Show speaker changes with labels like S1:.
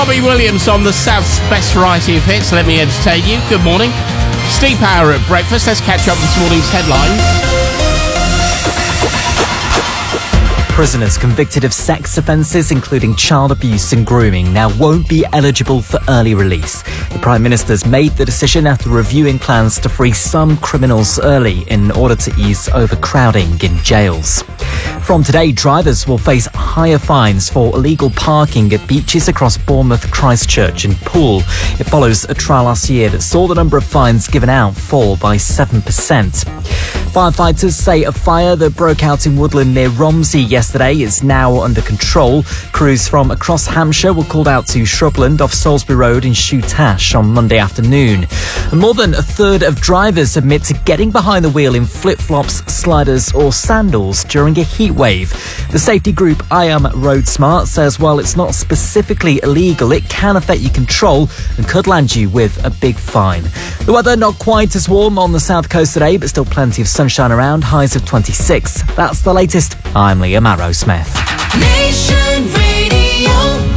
S1: Robbie Williams on the South's best variety of hits. Let me entertain you. Good morning. Steve Power at breakfast. Let's catch up with this morning's headlines.
S2: Prisoners convicted of sex offences, including child abuse and grooming, now won't be eligible for early release. The Prime Minister's made the decision after reviewing plans to free some criminals early in order to ease overcrowding in jails. From today, drivers will face higher fines for illegal parking at beaches across Bournemouth, Christchurch and Poole. It follows a trial last year that saw the number of fines given out fall by 7%. Firefighters say a fire that broke out in Woodland near Romsey yesterday is now under control. Crews from across Hampshire were called out to Shrubland off Salisbury Road in Shoetash on Monday afternoon. And more than a third of drivers admit to getting behind the wheel in flip-flops, sliders or sandals during a heat wave. The safety group I Am Road Smart says while it's not specifically illegal, it can affect your control and could land you with a big fine. The weather not quite as warm on the south coast today, but still plenty of sunshine around, highs of 26. That's the latest. I'm Liam Arrowsmith.
S3: Nation Radio.